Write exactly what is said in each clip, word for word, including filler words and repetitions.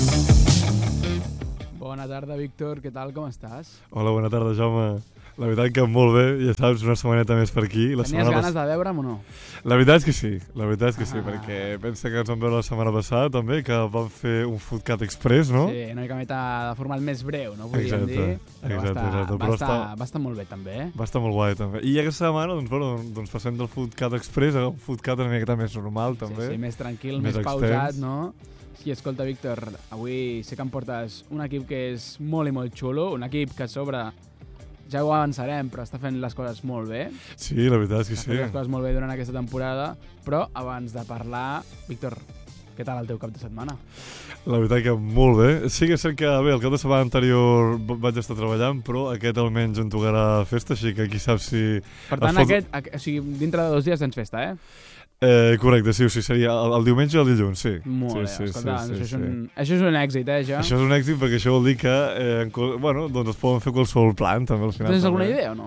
Bona tarda, Víctor. Què tal? Com estàs? Hola, bona tarda, Jaume. La veritat que molt bé, ja saps, una setmaneta més per aquí. La Tenies ganes pas... de veure'm o no? La veritat és que sí, la veritat és que ah. sí, perquè pensa que ens vam veure la setmana passada també, que vam fer un Foodcat Express, no? Sí, una mica de format més breu, no? Podríem exacte, dir. Exacte, va estar, exacte. Va, estar, està... va estar molt bé, també. Eh? Va estar molt guai, també. I aquesta setmana, doncs, bueno, doncs passem del Foodcat Express a un Foodcat una miqueta més normal, també. Sí, sí, més tranquil, més, més pausat, no? Sí, escolta, Víctor, avui sé que em portes un equip que és molt i molt xulo, un equip que a sobre, ja ho avançarem, però està fent les coses molt bé. Sí, la veritat és que està sí. fent les coses molt bé durant aquesta temporada, però abans de parlar, Víctor, què tal el teu cap de setmana? La veritat que molt bé. Sí que és cert que, bé, el cap de setmana anterior vaig estar treballant, però aquest almenys em tocarà festa, així que qui sap si... Per tant, fot... aquest, o sigui, dintre de dos dies tens festa, eh? Eh, correcte, sí, o sigui, seria el, el diumenge i el dilluns, sí. Molt sí, bé, sí, escolta, sí, això, sí, és un, sí. això és un èxit, eh, ja? Això és un èxit perquè això vol dir que, eh, bueno, doncs es poden fer qualsevol plan, també, al final. Tens alguna també. idea o no?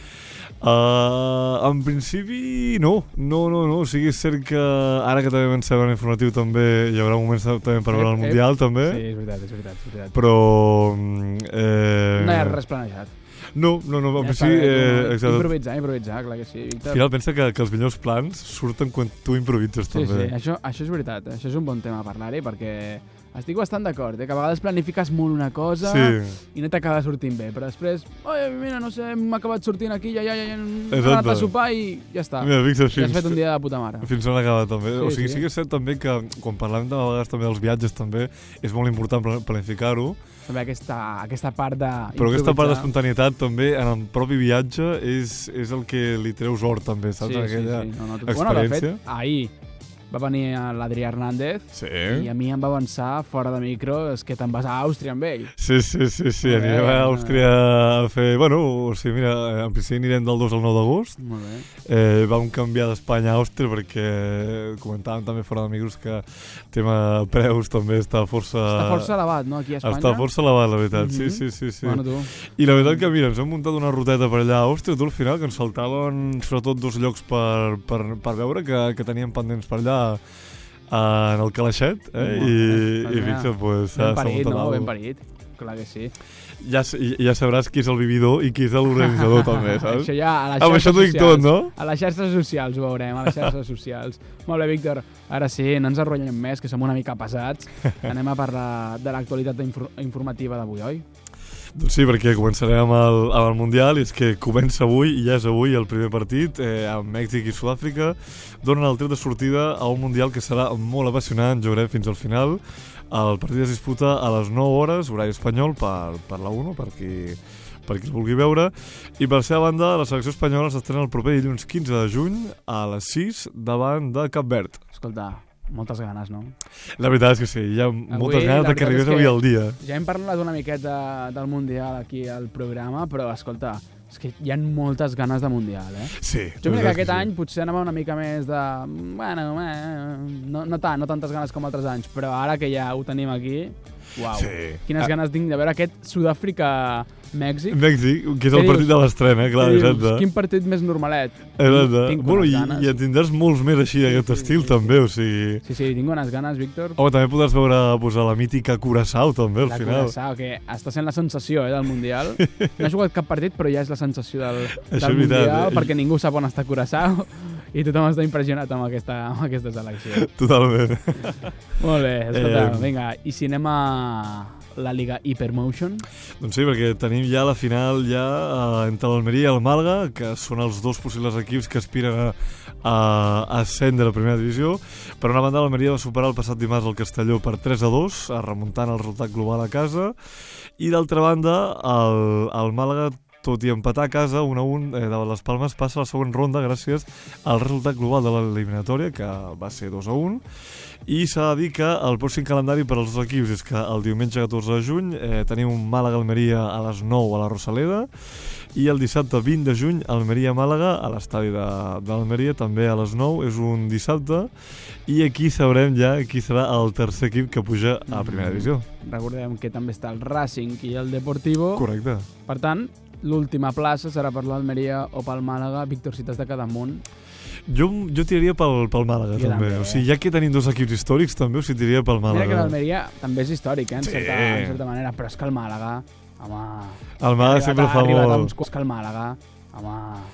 Uh, en principi, no. No, no, no. O sigui, és cert que ara que també avancem en informatiu també hi haurà moments també per veure el Mundial, també. Sí, és veritat, és veritat. És veritat. Però... Eh... No hi ha res planejat. No, no, no, ja sí, eh, exacte. Improvisar, improvisar, clar que sí, Víctor. Al final pensa que, que els millors plans surten quan tu improvises, sí, també. Sí, això, això és veritat, això és un bon tema a parlar-hi, perquè estic bastant d'acord, eh, que a vegades planifiques molt una cosa sí. i no t'acaba sortint bé, però després, oi, mira, no sé, m'ha acabat sortint aquí, ja, ja, ja, ja he anat a sopar i ja està. Mira, Víctor, ja has fet un dia de puta mare. Fins on acaba, també. Sí, o sigui, sí. sí que és cert també que, quan parlem de vegades també dels viatges, també, és molt important planificar-ho. També aquesta, aquesta part de... Però aquesta part d'espontanietat també en el propi viatge és, és el que li treus or també, saps? Sí, aquella sí, sí. No, no, tu... experiència. Bueno, de fet, ahir va venir l'Adrià Hernández sí. i a mi em va avançar fora de micro és que te'n vas a Àustria amb ell. Sí, sí, sí, sí. Molt anirem bé, a Àustria a fer... Bueno, o sigui, mira, en principi anirem del dos al nou d'agost. Molt bé. Eh, vam canviar d'Espanya a Àustria perquè comentàvem també fora de micros que el tema preus també està força... Està força elevat, no, aquí a Espanya? Està força elevat, la veritat, mm -hmm. sí, sí, sí, sí. Bueno, tu. I la veritat que, mira, ens hem muntat una ruteta per allà a Àustria, tu al final, que ens faltaven sobretot dos llocs per, per, per veure que, que teníem pendents per allà en el Calaixet, eh? I, i Víctor, pues, ben parit, no? Ben parit, clar que sí. Ja, ja sabràs qui és el vividor i qui és l'organitzador també, saps? Això ja a les xarxes ah, això dic tot, no? A les xarxes socials ho veurem, a les xarxes socials. Molt bé, Víctor, ara sí, no ens arronyem més, que som una mica pesats. Anem a parlar de l'actualitat informativa d'avui, oi? Doncs sí, perquè començarem amb el, amb el Mundial i és que comença avui, i ja és avui el primer partit, eh, amb Mèxic i Sud-àfrica, donen el tret de sortida a un Mundial que serà molt apassionant, jo crec, fins al final. El partit es disputa a les nou hores, horari espanyol, per, per la u, per qui, per qui el vulgui veure, i per la seva banda, la selecció espanyola s'estrena el proper dilluns quinze de juny a les sis davant de Cap Verd. Escolta, moltes ganes, no? La veritat és que sí, hi ha avui, moltes ganes de que arribés avui al dia. Ja hem parlat una miqueta del Mundial aquí al programa, però escolta, és que hi ha moltes ganes de Mundial, eh? Sí. Jo crec que aquest any sí. potser anava una mica més de... Bueno, eh, no, no tant, no tantes ganes com altres anys, però ara que ja ho tenim aquí, uau, sí. Quines ah. ganes tinc de veure aquest Sud-àfrica-Mèxic. Mèxic, que és el partit de l'estrena, clar, exacte. Quin partit més normalet. Exacte. Bueno, i, i en tindràs molts més així d'aquest sí, estil, sí, també, o sigui... Sí, sí, tinc unes ganes, Víctor. Home, també podràs veure posar la mítica Curaçao, també, al la final. La Curaçao, que està sent la sensació, eh, del Mundial. No ha jugat cap partit, però ja és la sensació del, del veritat, Mundial, eh? perquè ningú sap on està Curaçao i tothom està impressionat amb aquesta, amb aquesta selecció. Totalment. Molt bé, escolta, eh... vinga, i si anem a la Liga Hypermotion? Doncs sí, perquè tenim ja la final ja uh, entre l'Almeria i el Màlaga, que són els dos possibles equips que aspiren a, a, a ascendre a la primera divisió. Per una banda, l'Almeria va superar el passat dimarts el Castelló per tres a dos, remuntant el resultat global a casa, i d'altra banda, el, el Màlaga, tot i empatar a casa un a un eh, de les Palmes, passa a la següent ronda gràcies al resultat global de l'eliminatòria, que va ser dos a un. I s'ha de dir que el pròxim calendari per als dos equips és que el diumenge catorze de juny eh, tenim un Màlaga-Almeria a les nou a la Rosaleda, i el dissabte vint de juny Almeria-Màlaga a l'estadi de, de l'Almeria, també a les nou, és un dissabte, i aquí sabrem ja qui serà el tercer equip que puja a primera divisió. Recordem que també està el Racing i el Deportivo. Correcte. Per tant, l'última plaça serà per l'Almeria o pel Màlaga. Víctor, si t'has de quedar amunt. Jo, jo tiraria pel, pel Màlaga, jo també. també. O sigui, ja que tenim dos equips històrics, també, o sigui, tiraria pel Màlaga. Mira que l'Almeria també és històric, eh, en, sí. certa, en certa manera, però és que el Màlaga, home... El Màlaga sempre fa molt... Que el Màlaga, home...